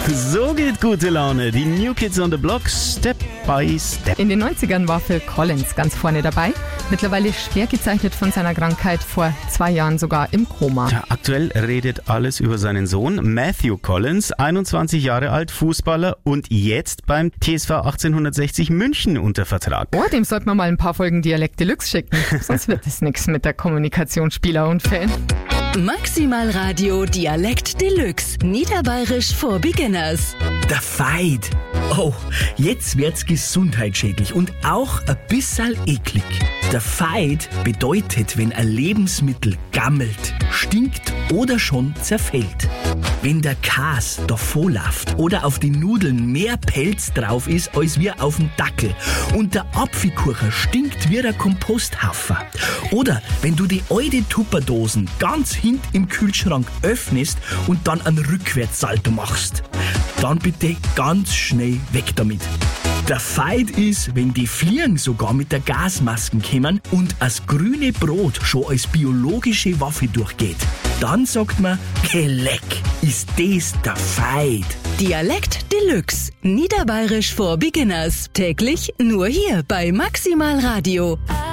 So geht gute Laune. Die New Kids on the Block, Step by Step. In den 90ern war Phil Collins ganz vorne dabei. Mittlerweile schwer gezeichnet von seiner Krankheit, vor 2 Jahren sogar im Koma. Ja, aktuell redet alles über seinen Sohn Matthew Collins, 21 Jahre alt, Fußballer und jetzt beim TSV 1860 München unter Vertrag. Oh, dem sollten wir mal ein paar Folgen Dialekt Deluxe schicken. Sonst wird es nichts mit der Kommunikation Spieler und Fan. Maximal Radio Dialekt Deluxe. Niederbayerisch for Beginners. Der Feind. Oh, jetzt wird's gesundheitsschädlich und auch ein bisschen eklig. Der Feind bedeutet, wenn ein Lebensmittel gammelt, stinkt oder schon zerfällt. Wenn der Käse davonläuft oder auf die Nudeln mehr Pelz drauf ist als wir auf dem Dackel und der Apfelkuchen stinkt wie ein Komposthaufen. Oder wenn du die alte Tupperdosen ganz hint im Kühlschrank öffnest und dann einen Rückwärtssalto machst. Dann bitte ganz schnell weg damit. Der Feind ist, wenn die Fliegen sogar mit der Gasmasken kommen und das grüne Brot schon als biologische Waffe durchgeht. Dann sagt man, Geleck, ist das der Feind. Dialekt Deluxe. Niederbayerisch for Beginners. Täglich nur hier bei Maximal Radio.